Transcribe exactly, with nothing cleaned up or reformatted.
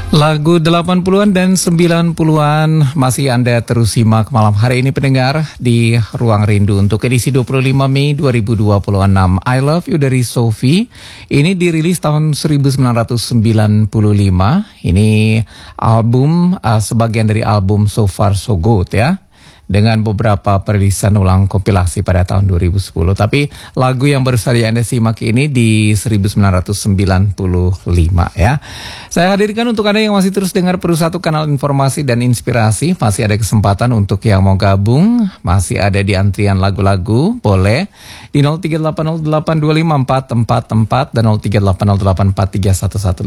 Lagu delapan puluhan dan sembilan puluhan masih Anda terus simak malam hari ini pendengar di Ruang Rindu untuk edisi dua puluh lima Mei dua ribu dua puluh enam. I Love You dari Sophie. Ini dirilis tahun seribu sembilan ratus sembilan puluh lima. Ini album uh, sebagian dari album So Far So Good ya. Dengan beberapa perilisan ulang kompilasi pada tahun dua ribu sepuluh. Tapi lagu yang baru saja Anda simak ini di seribu sembilan ratus sembilan puluh lima ya. Saya hadirkan untuk Anda yang masih terus dengar Peru Satu Kanal Informasi dan Inspirasi. Masih ada kesempatan untuk yang mau gabung. Masih ada di antrian lagu-lagu. Boleh di nol tiga delapan nol delapan dua lima empat empat empat dan nol tiga delapan nol delapan empat tiga satu satu.